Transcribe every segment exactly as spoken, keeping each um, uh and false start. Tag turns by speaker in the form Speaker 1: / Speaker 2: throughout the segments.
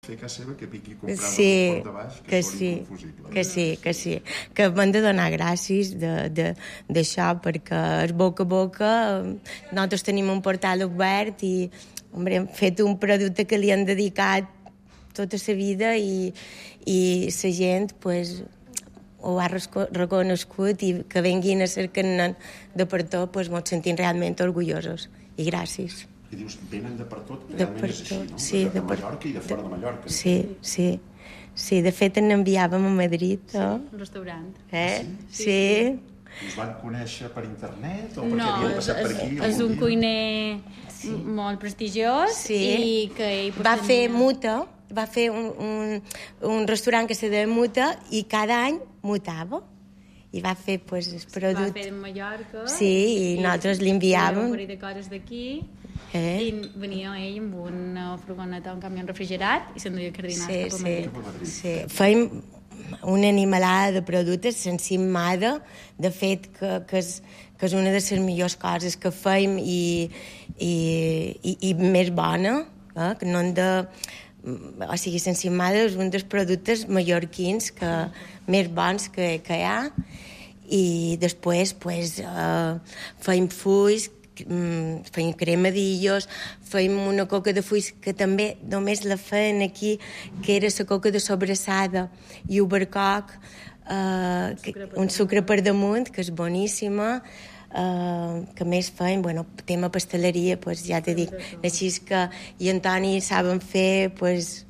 Speaker 1: fer casa seva que piqui comprant
Speaker 2: sí,
Speaker 1: el Forn de Baix, que,
Speaker 2: que
Speaker 1: són
Speaker 2: sí,
Speaker 1: inconfusibles.
Speaker 2: que sí, que sí. Que hem de donar gràcies d'això, perquè és boca a boca. Nosaltres tenim un portal obert i hombre, hem fet un producte que li han dedicat tota la vida i, i la gent pues, ho ha reconegut i que venguin a cercar-ne de per tot, pues, ens sentim realment orgullosos. I gràcies.
Speaker 1: I dius, venen de per tot, i
Speaker 2: de
Speaker 1: realment
Speaker 2: per
Speaker 1: és així, no?
Speaker 2: Sí,
Speaker 1: de,
Speaker 2: de,
Speaker 1: de Mallorca i de fora de, de Mallorca.
Speaker 2: Sí, sí. Sí, de fet en enviàvem a Madrid, no?
Speaker 3: Sí, un restaurant.
Speaker 2: Eh?
Speaker 1: Ah,
Speaker 2: sí? Sí.
Speaker 1: sí. Us van conèixer per internet o perquè
Speaker 3: no,
Speaker 1: havien passat
Speaker 3: és,
Speaker 1: per aquí?
Speaker 3: És un
Speaker 1: dia?
Speaker 3: cuiner sí. molt prestigiós
Speaker 2: sí.
Speaker 3: i que ell
Speaker 2: va tenia... fer muta, va fer un, un, un restaurant que se deia Muta i cada any mutava. I va fer, pues, el product...
Speaker 3: Va fer en Mallorca.
Speaker 2: Sí, i, i nosaltres li enviàvem.
Speaker 3: Un parell de coses d'aquí.
Speaker 2: Eh?
Speaker 3: I venia ell amb una furgoneta, un camió refrigerat i s'enduia cardinals sí, cap a Madrid.
Speaker 2: Sí, sí. Fèiem una animalada de productes sensimada, de fet que, que, és, que és una de les millors coses que fèiem i, i, i, i més bona, eh? Que no hem de... O sigui, sensimada és un dels productes mallorquins que, més bons que, que hi ha. I després pues, uh, fèiem fulls, fèiem cremadillos, fèiem una coca de fulls que també només la feien aquí, que era la coca de sobrassada i ubercoc, uh, que, un sucre per damunt, que és boníssima. Uh, que més feien, bueno, tema pasteleria, pues, ja t'he dit, així que i Antoni saben fer, pues,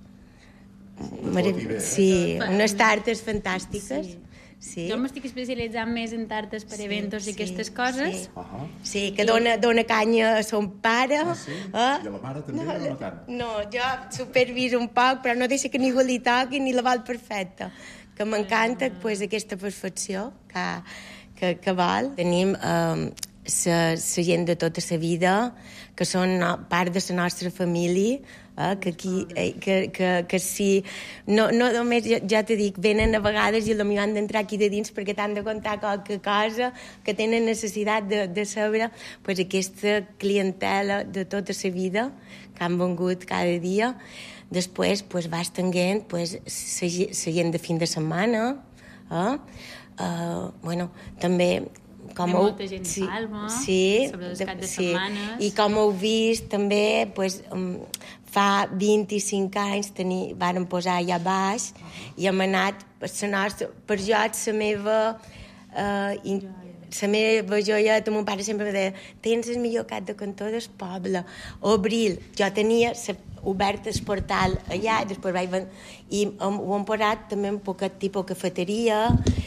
Speaker 2: marav-
Speaker 1: bé, eh?
Speaker 2: sí, unes tartes fantàstiques.
Speaker 3: Sí.
Speaker 2: Sí.
Speaker 3: Jo m'estic especialitzant més en tartes per
Speaker 2: Sí,
Speaker 3: eventos i
Speaker 2: sí,
Speaker 3: aquestes coses.
Speaker 2: sí.
Speaker 1: Uh -huh.
Speaker 2: Sí, que dona, dona canya a son pare.
Speaker 1: Ah, sí?
Speaker 2: Eh?
Speaker 1: I a la mare també
Speaker 2: no,
Speaker 1: o no tant?
Speaker 2: No, jo superviso un poc, però no deixa que ningú li toqui ni la vol perfecta. Que m'encanta uh -huh. pues, aquesta perfecció que, que, que vol. Tenim eh, la gent de tota la vida, que són part de la nostra família, eh, que aquí, eh, que, que, que si, no, no només, ja, ja t'he dit, venen a vegades i potser han d'entrar aquí de dins perquè t'han de contar qualque cosa, que tenen necessitat de, de saber, pues aquesta clientela de tota la vida, que han vengut cada dia, després pues, va estenguent pues, la gent de fin de setmana, eh? Uh, bueno, també com
Speaker 3: Ve
Speaker 2: heu,
Speaker 3: molta gent
Speaker 2: sí,
Speaker 3: de Palma,
Speaker 2: sí,
Speaker 3: sobre els
Speaker 2: de,
Speaker 3: caps de
Speaker 2: sí,
Speaker 3: setmanes.
Speaker 2: i com heu vist també pues, um, fa vint-i-cinc anys teni, vàrem posar allà baix i hem anat per, la nostra, per jo la meva uh, in, la meva joieta, mon pare sempre em deia tens el millor cap de cantó del poble. Abril, jo tenia sa, obert el portal allà i després vaig ven... i um, ho hem posat també un poquet tipus cafeteria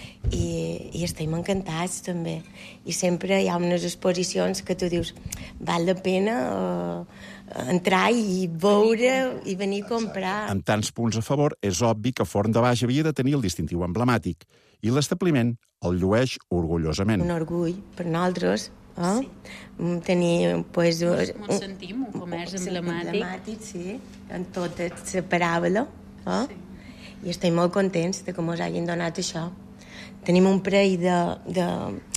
Speaker 2: i, i estem encantats també i sempre hi ha unes exposicions que tu dius val la pena uh, entrar i veure i venir a comprar.
Speaker 4: Amb tants punts a favor, és obvi que Forn de Baix havia de tenir el distintiu emblemàtic i l'establiment el llueix orgullosament.
Speaker 2: Un orgull per nosaltres, eh? Sí. Tenir, pues,
Speaker 3: Ens un, sentim un comerç emblemàtic.
Speaker 2: emblemàtic, sí, en tota la paràbola, eh? Sí. I estem molt contents de que ens hagin donat això. Tenim un parell de, de,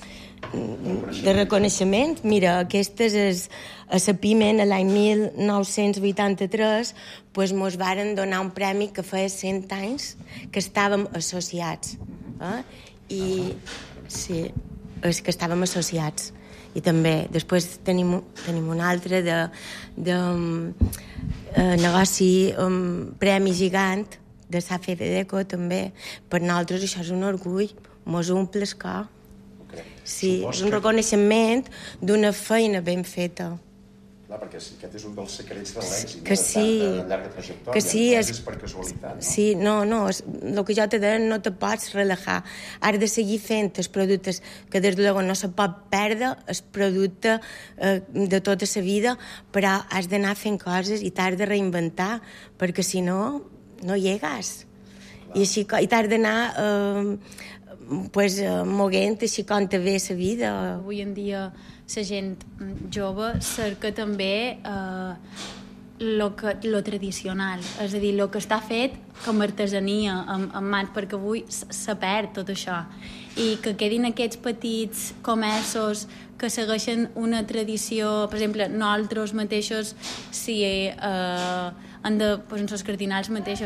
Speaker 2: de reconeixement. Mira, aquest és a la Pimen, l'any mil nou-cents vuitanta-tres, pues, mos varen donar un premi que feia cent anys que estàvem associats. Eh? I sí, és que estàvem associats. I també, després tenim, tenim un altre de, de um, uh, negoci, um, premi gigant, de Sa Fedeco també. Per nosaltres això és un orgull, mos omple el cor.
Speaker 1: Okay.
Speaker 2: Sí,
Speaker 1: Supos
Speaker 2: és un
Speaker 1: que...
Speaker 2: reconeixement d'una feina ben feta.
Speaker 1: Clar, perquè aquest és un dels secrets de l'èxit,
Speaker 2: que
Speaker 1: no?
Speaker 2: Sí,
Speaker 1: de tanta llarga trajectòria.
Speaker 2: que sí,
Speaker 1: és,
Speaker 2: és
Speaker 1: és per casualitat, no?
Speaker 2: Sí, no, no, és, el que jo te deia, no te pots relajar. Has de seguir fent els productes que des de luego no se pot perdre, el producte eh, de tota la vida, però has d'anar fent coses i t'has de reinventar, perquè si no, no llegues. I així, i t'has d'anar eh, pues, eh, moguent així com te ve la vida.
Speaker 3: Avui en dia la gent jove cerca també eh, lo, que, lo tradicional, és a dir, lo que està fet com artesania, amb, amb mans, perquè avui se perd tot això. I que quedin aquests petits comerços que segueixen una tradició, per exemple, nosaltres mateixos, si eh, han de, pues, en els cardinals mateixos,